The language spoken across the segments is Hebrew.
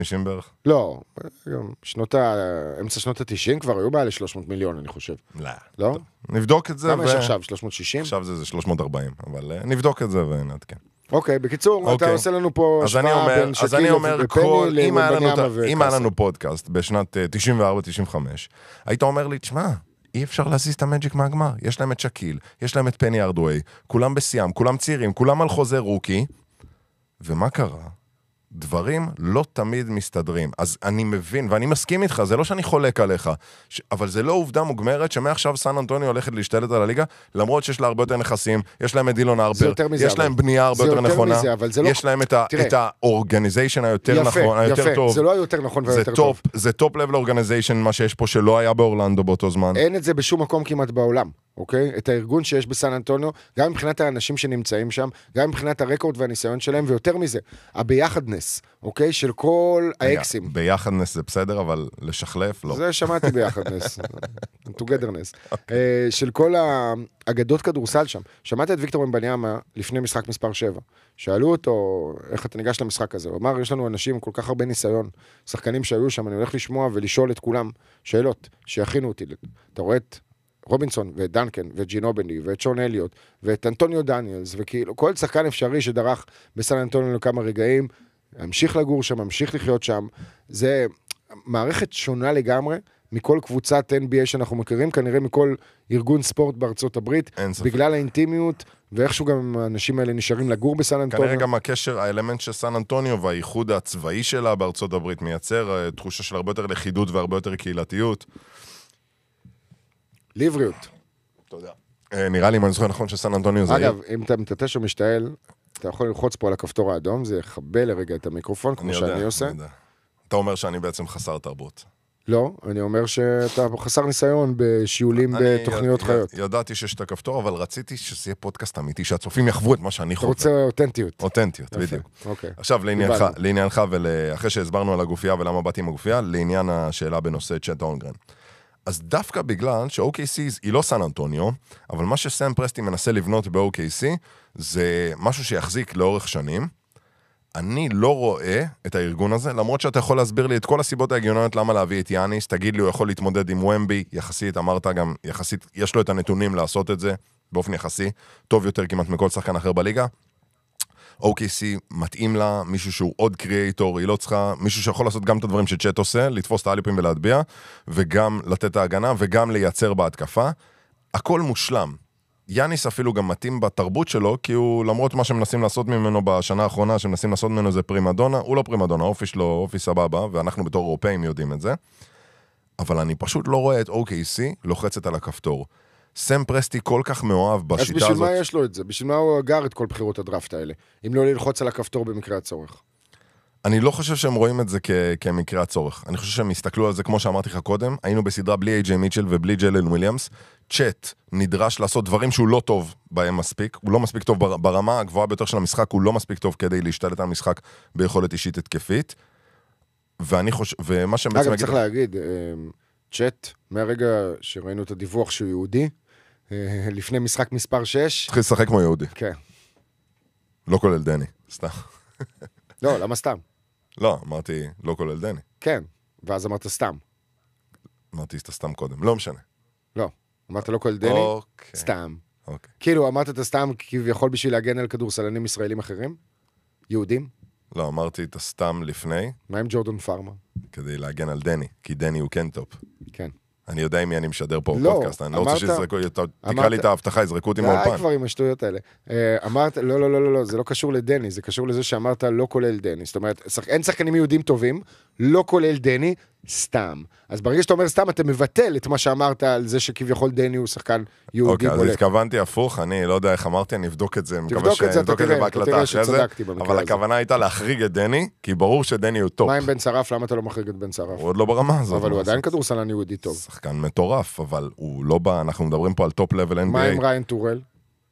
50 בערך? לא, אמצע שנות ה-90 כבר היו בעלי 300 מיליון, אני חושב. לא? נבדוק את זה. כמה יש עכשיו? 360? עכשיו זה 340, אבל נבדוק את זה ונעדכן. אוקיי, בקיצור, אתה עושה לנו פה השפעה בין שקיל ופני לבניאמה וקאסה. אם היה לנו פודקאסט בשנת 94-95, היית אומר לי, תשמע, אי אפשר להזיז את המג'יק מהגמר. יש להם את שקיל, יש להם את פני ארדווי, כולם בסיום, כולם צעירים, כולם על חוזה רוקי. ומה קרה? דברים לא תמיד מסתדרים. אז אני מבין, ואני מסכים איתך, זה לא שאני חולק עליך, אבל זה לא עובדה מוגמרת שמעכשיו סן אנטוניו הולכת להשתלט על הליגה, למרות שיש לה הרבה יותר נכסים, יש להם את דילון הרפר, יש להם בנייה הרבה יותר נכונה, יש להם את האורגניזיישן היותר נכון, היותר טוב. זה לא היותר נכון ויותר טוב. זה טופ לבל אורגניזיישן, מה שיש פה שלא היה באורלנדו באותו זמן. אין את זה בשום מקום כמעט בעולם. אוקיי? את הארגון שיש בסן אנטוניו, גם מבחינת האנשים שנמצאים שם, גם מבחינת הרקורד והניסיון שלהם, ויותר מזה, הביחדנס, אוקיי? של כל האקסים. ביחדנס זה בסדר, אבל לשחלף, לא. זה שמעתי ביחדנס. togetherness. של כל האגדות כדורסל שם. שמעתי את ויקטור מבניאמה לפני משחק מספר 7. שאלו אותו, איך אתה ניגש למשחק הזה? הוא אמר, יש לנו אנשים עם כל כך הרבה ניסיון, שחקנים שהיו שם, אני הולך לשמוע ולשאול את כולם שאלות, שיכינו אותי. אתה רואה את רובינסון ודנקן וג'ינובני ואת שון אליוט ואת אנטוניו דניאלס וכאילו כל שחקן אפשרי שדרך בסן אנטוניו לכמה רגעים, המשיך לגור שם, המשיך לחיות שם. זה מערכת שונה לגמרי מכל קבוצת NBA שאנחנו מכירים, כנראה מכל ארגון ספורט בארצות הברית, בגלל האינטימיות ואיכשהו גם האנשים האלה נשארים לגור בסן אנטוניו. כנראה גם הקשר, האלמנט של סן אנטוניו והייחוד הצבאי שלה בארצות הברית מייצר תחושה של הרבה יותר לכידות והרבה יותר קהילתיות. ליבריות. תודה. נראה לי, אם אני זוכר נכון, שסן אנטוניו זה... אגב, אם אתה מתעטש או משתעל, אתה יכול ללחוץ פה על הכפתור האדום, זה יחבל לרגע את המיקרופון, כמו שאני עושה. אתה אומר שאני בעצם חסר תרבות. לא, אני אומר שאתה חסר ניסיון בשיעולים בתוכניות חיות. ידעתי שיש את הכפתור, אבל רציתי שזה יהיה פודקאסט אמיתי, שהצופים יחוו את מה שאני חווה. אתה רוצה אותנטיות. אותנטיות, בדיוק. עכשיו, לעניינך, ואחרי שהסברנו על הגופייה ולמה באתי עם הגופייה, לעניין השאלה בנושא צ'אט הולמגרן. אז דווקא בגלל ש-OKC היא לא סן אנטוניו, אבל מה שסם פרסטי מנסה לבנות ב-OKC, זה משהו שיחזיק לאורך שנים. אני לא רואה את הארגון הזה, למרות שאתה יכול להסביר לי את כל הסיבות ההגיוניות למה להביא את יאניס, תגיד לי, הוא יכול להתמודד עם ומבי, יחסית, אמרת גם, יחסית, יש לו את הנתונים לעשות את זה, באופן יחסי, טוב יותר כמעט מכל שחקן אחר בליגה. OKC מתאים לה, מישהו שהוא עוד קריאייטור, היא לא צריכה, מישהו שיכול לעשות גם את הדברים שצ'אט עושה, לתפוס את האליפים ולהטביע, וגם לתת את ההגנה, וגם לייצר בהתקפה. הכל מושלם. יאניס אפילו גם מתאים בתרבות שלו, כי הוא, למרות מה שמנסים לעשות ממנו בשנה האחרונה, שמנסים לעשות ממנו זה פרימדונה, הוא לא פרימדונה, אופי שלו, אופי סבבה, ואנחנו בתור אירופאים יודעים את זה. אבל אני פשוט לא רואה את OKC לוחצת על הכפתור. סם פרסטי כל כך מאוהב בשיטה הזאת. אז בשביל מה יש לו את זה? בשביל מה הוא אגר את כל בחירות הדראפט האלה? אם לא ללחוץ על הכפתור במקרה הצורך. אני לא חושב שהם רואים את זה כמקרה הצורך. אני חושב שהם הסתכלו על זה, כמו שאמרתי לך קודם, היינו בסדרה בלי איי-ג'יי מיטשל ובלי ג'יילן וויליאמס, צ'אט נדרש לעשות דברים שהוא לא טוב בהם מספיק, הוא לא מספיק טוב ברמה הגבוהה ביותר של המשחק, הוא לא מספיק טוב כדי להשתלט על המשחק ביכולת אישית התקפית, ואני חושב, ומה שהם בעצם... אגב, צריך להגיד, צ'אט, מהרגע שראינו את הדיווח שהוא יהודי, לפני משחק מספר 6... צריך לשחק כמו יהודי. כן. לא כולל דני, סתם. לא, למה סתם? לא, אמרתי לא כולל דני. כן, ואז אמרת סתם. אמרתי את הסתם קודם, לא משנה. לא, אמרת לא כולל דני, סתם. כאילו, אמרת את הסתם כביכול בשביל להגן על כדורסלנים ישראלים אחרים? יהודים? לא, אמרתי את הסתם לפני. מה עם ג'ורדן פארמה? כדי להגן על דני, כי דני הוא כן טופ. כן. אני יודע עם מי אני משדר פה בפודקאסט, אני לא רוצה שיזרקו, תקרא לי את ההבטחה, יזרקו אותי מאולפן. די כבר עם השטויות האלה. אמרת, לא, זה לא קשור לדני, זה קשור לזה שאמרת לא כולל דני. זאת אומרת, אין שחקנים יהודים טובים, לא כולל דני, סתם. אז ברגע שאתה אומר סתם, אתה מבטל את מה שאמרת על זה שכביכול דני הוא שחקן יהודי בולט. אוקיי, אז התכוונתי הפוך, אני לא יודע איך אמרתי, אני אבדוק את זה, מקווה שנבדוק את זה בהקלטה אחרי זה, אבל הכוונה הייתה להחריג את דני, כי ברור שדני הוא טופ. מה עם בן שרף? למה אתה לא מחריג את בן שרף? הוא עוד לא ברמה הזאת. אבל הוא עדיין כדורסלן יהודי טוב. שחקן מטורף, אבל הוא לא בא, אנחנו מדברים פה על טופ לבל NBA. מה עם ריין טורל?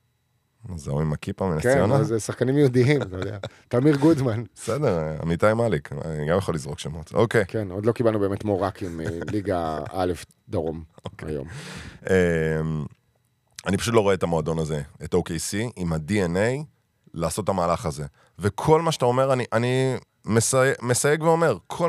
זהו עם הכיפה מנס ציונה? כן, זה שחקנים יהודיים, אתה יודע. תמיר גודמן. בסדר, עמיתי מאליק, אני גם יכול לזרוק שמות. אוקיי. כן, עוד לא קיבלנו באמת מורקים מליגה א' דרום היום. אני פשוט לא רואה את המועדון הזה, את OKC, עם ה-DNA, לעשות את המהלך הזה. וכל מה שאתה אומר, מסייג ואומר, כל